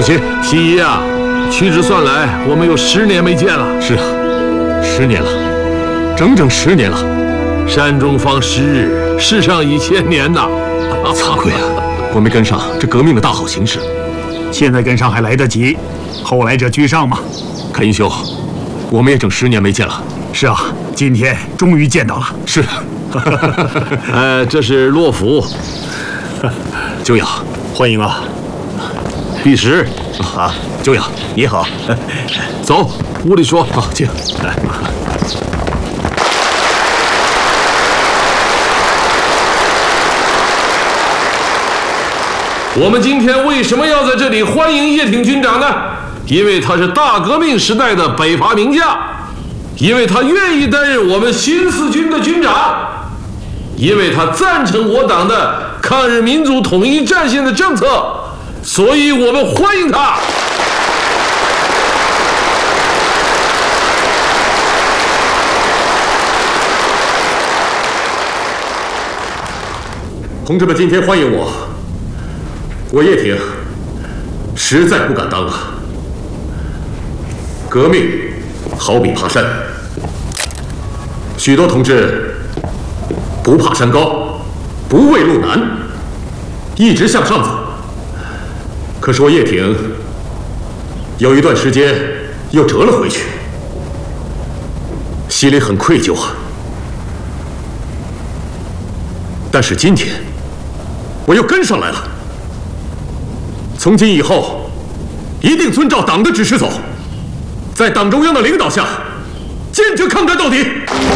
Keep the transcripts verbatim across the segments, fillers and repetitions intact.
行， 西医啊，屈指算来，我们有十年没见了。 是啊，十年了，整整十年了。 山中方十日，世上已千年呐！ 惭愧啊，我没跟上这革命的大好形势。 现在跟上还来得及，后来者居上嘛。 凯英兄，我们也整十年没见了。 是啊，今天终于见到了。 是。 呃，这是洛府。 久仰， 欢迎啊。 第十啊，久仰，你好。 走，屋里说。 好，请。来。 我们今天为什么要在这里欢迎叶挺军长呢？因为他是大革命时代的北伐名将，因为他愿意担任我们新四军的军长，因为他赞成我党的抗日民族统一战线的政策，所以我们欢迎他。 同志们，今天欢迎我。我叶挺实在不敢当了。革命好比爬山，许多同志不怕山高，不畏路难，一直向上走。可是我叶挺有一段时间又折了回去，心里很愧疚啊。但是今天我又跟上来了。从今以后，一定遵照党的指示走，在党中央的领导下，坚决抗战到底。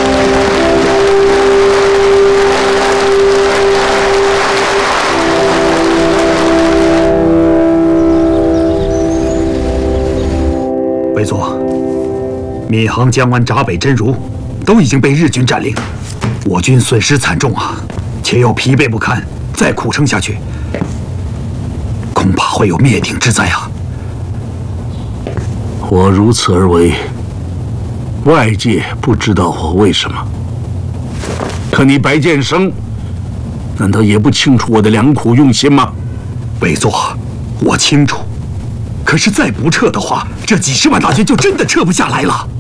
委座，闵行、江湾、闸北、真如都已经被日军占领，我军损失惨重啊，且又疲惫不堪，再苦撑下去，恐怕会有灭顶之灾啊！ 我如此而为，外界不知道我为什么。可你白建生，难道也不清楚我的良苦用心吗？ 委座，我清楚。可是再不撤的话，这几十万大军就真的撤不下来了。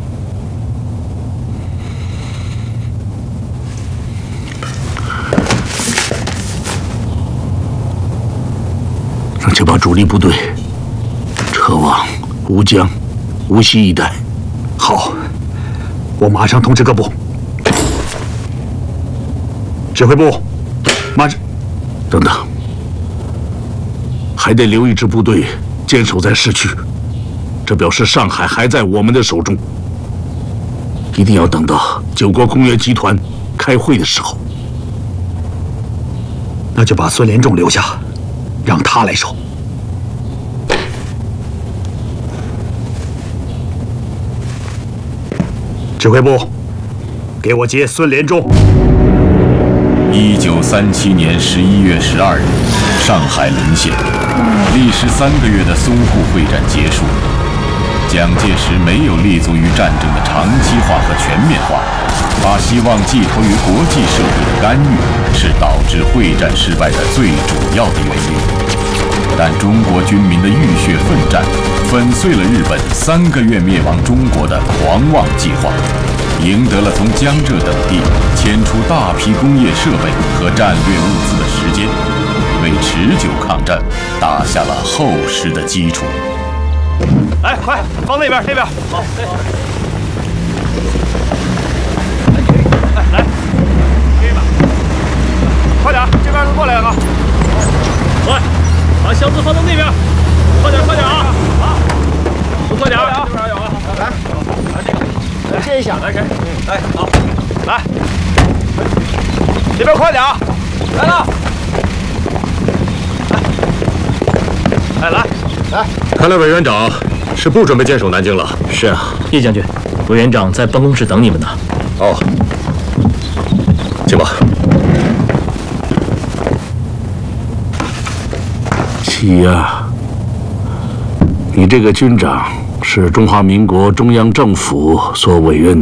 那就把主力部队撤往吴江、无锡一带。 好，我马上通知各部。指挥部，马上。 等等，还得留一支部队坚守在市区，这表示上海还在我们的手中。一定要等到九国工业集团开会的时候。 那就把孙连仲留下，让他来守。指挥部，给我接孙连仲。 一九三七年十一月十二日，上海沦陷，历时三个月的淞沪会战结束。蒋介石没有立足于战争的长期化和全面化，把希望寄托于国际社会的干预，是导致会战失败的最主要的原因。但中国军民的浴血奋战，粉碎了日本三个月灭亡中国的狂妄计划，赢得了从江浙等地迁出大批工业设备和战略物资的时间，为持久抗战打下了厚实的基础。 来，快放那边，那边好。来，这边，快点，这边都过来了。快，把箱子放到那边，快点，快点啊！啊，都快点，这边有啊。来，来这个，来接一下，来谁？嗯，来，好，来，这边快点啊！来了，来，哎，来，来， 看来委员长是不准备坚守南京了。 是啊，叶将军，委员长在办公室等你们呢。 哦，请吧。 喜呀，你这个军长是中华民国中央政府所委任的。